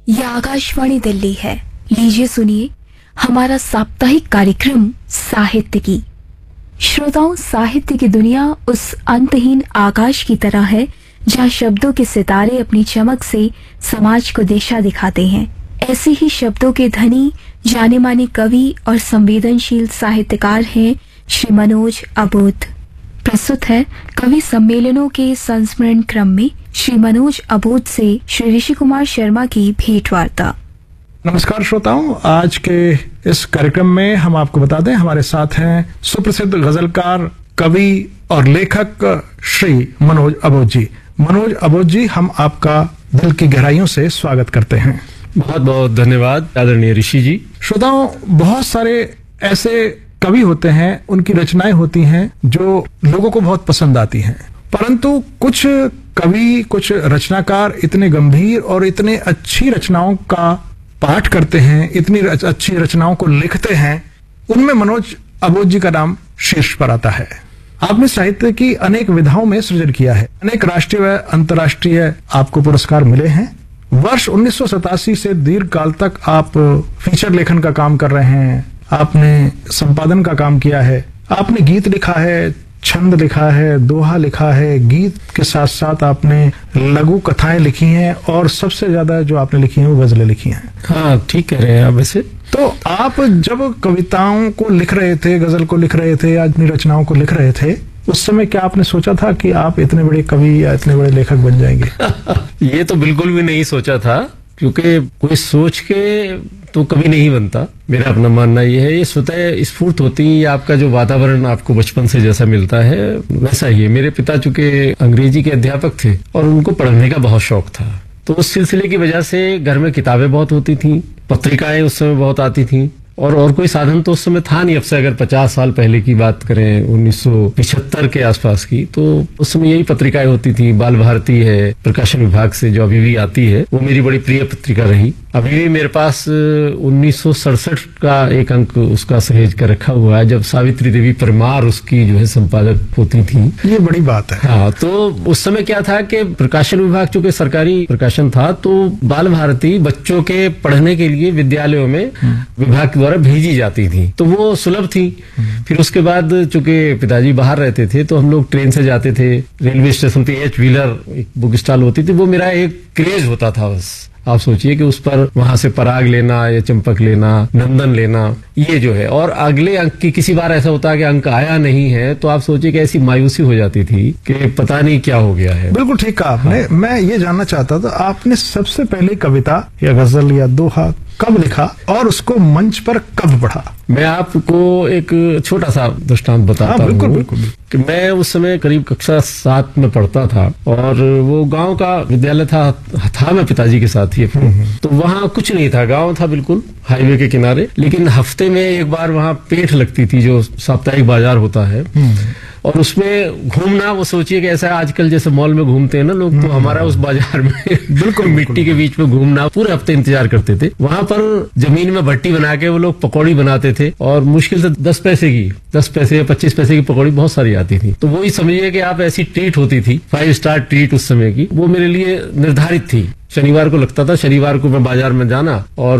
यह आकाशवाणी दिल्ली है। लीजिए सुनिए हमारा साप्ताहिक कार्यक्रम साहित्य की। श्रोताओं, साहित्य की दुनिया उस अंतहीन आकाश की तरह है जहाँ शब्दों के सितारे अपनी चमक से समाज को दिशा दिखाते हैं। ऐसे ही शब्दों के धनी जाने माने कवि और संवेदनशील साहित्यकार हैं श्री मनोज अबोध। प्रस्तुत है कवि सम्मेलनों के संस्मरण क्रम में श्री मनोज अबोध से श्री ऋषि कुमार शर्मा की भेंट वार्ता। नमस्कार श्रोताओं, आज के इस कार्यक्रम में हम आपको बता दें हमारे साथ हैं सुप्रसिद्ध गजलकार, कवि और लेखक श्री मनोज अबोध जी। मनोज अबोध जी, हम आपका दिल की गहराइयों से स्वागत करते हैं। बहुत बहुत धन्यवाद आदरणीय ऋषि जी। श्रोताओं, बहुत सारे ऐसे कवि होते हैं, उनकी रचनाएं होती हैं जो लोगों को बहुत पसंद आती हैं, परंतु कुछ कवि, कुछ रचनाकार इतने गंभीर और इतने अच्छी रचनाओं का पाठ करते हैं, इतनी अच्छी रचनाओं को लिखते हैं, उनमें मनोज अबोध जी का नाम शीर्ष पर आता है। आपने साहित्य की अनेक विधाओं में सृजन किया है, अनेक राष्ट्रीय व अंतर्राष्ट्रीय आपको पुरस्कार मिले हैं। वर्ष 1987 से दीर्घ काल तक आप फीचर लेखन का काम कर रहे हैं, आपने संपादन का काम किया है, आपने गीत लिखा है, छंद लिखा है, दोहा लिखा है, गीत के साथ साथ आपने लघु कथाएं लिखी हैं और सबसे ज्यादा जो आपने लिखी हैं वो गजलें लिखी हैं। हाँ, ठीक कह रहे हैं आप। वैसे तो आप जब कविताओं को लिख रहे थे, गजल को लिख रहे थे या अपनी रचनाओं को लिख रहे थे, उस समय क्या आपने सोचा था कि आप इतने बड़े कवि या इतने बड़े लेखक बन जाएंगे? ये तो बिल्कुल भी नहीं सोचा था, क्योंकि कोई सोच के तो कभी नहीं बनता। मेरा अपना मानना ये है, ये स्वतः स्फूर्त होती है। आपका जो वातावरण आपको बचपन से जैसा मिलता है वैसा ही है। मेरे पिता चूंकि अंग्रेजी के अध्यापक थे और उनको पढ़ने का बहुत शौक था, तो उस सिलसिले की वजह से घर में किताबें बहुत होती थी, पत्रिकाएं उस समय बहुत आती थी, और कोई साधन तो उस समय था नहीं। अब से अगर 50 साल पहले की बात करें, 1975 के आसपास की, तो उस समय यही पत्रिकाएं होती थी। बाल भारती है, प्रकाशन विभाग से जो अभी भी आती है, वो मेरी बड़ी प्रिय पत्रिका रही। अभी भी मेरे पास 1967 का एक अंक उसका सहेज कर रखा हुआ है, जब सावित्री देवी परमार उसकी जो है संपादक होती थी। ये बड़ी बात है। हाँ, तो उस समय क्या था कि प्रकाशन विभाग चूंकि सरकारी प्रकाशन था, तो बाल भारती बच्चों के पढ़ने के लिए विद्यालयों में विभाग के द्वारा भेजी जाती थी, तो वो सुलभ थी। फिर उसके बाद चूंकि पिताजी बाहर रहते थे, तो हम लोग ट्रेन से जाते थे। रेलवे स्टेशन पे एच व्हीलर एक बुक स्टॉल होती थी, वो मेरा एक क्रेज होता था। बस आप सोचिए कि उस पर वहां से पराग लेना या चंपक लेना, नंदन लेना, ये जो है। और अगले अंक की किसी बार ऐसा होता है कि अंक आया नहीं है, तो आप सोचिए कि ऐसी मायूसी हो जाती थी कि पता नहीं क्या हो गया है। बिल्कुल ठीक कहा आपने। हाँ। मैं ये जानना चाहता था, आपने सबसे पहले कविता या गजल या दोहा कब लिखा और उसको मंच पर कब पढ़ा? मैं आपको एक छोटा सा दृष्टांत बताता हूँ। बिल्कुल बिल्कुल। कि मैं उस समय करीब कक्षा 7 में पढ़ता था, और वो गांव का विद्यालय था मैं पिताजी के साथ ही। तो वहाँ कुछ नहीं था, गांव था बिल्कुल हाईवे के किनारे, लेकिन हफ्ते में एक बार वहाँ पेठ लगती थी, जो साप्ताहिक बाजार होता है, और उसमें घूमना, वो सोचिए कि ऐसा आजकल जैसे मॉल में घूमते हैं ना लोग, तो हमारा उस बाजार में बिल्कुल मिट्टी के बीच में घूमना, पूरे हफ्ते इंतजार करते थे। वहां पर जमीन में भट्टी बना के वो लोग पकौड़ी बनाते थे, और मुश्किल से 10 पैसे या 25 पैसे की पकौड़ी बहुत सारी आती थी। तो वही समझिए कि आप ऐसी ट्रीट होती थी, 5 स्टार ट्रीट उस समय की, वो मेरे लिए निर्धारित थी। शनिवार को लगता था, शनिवार को मैं बाजार में जाना और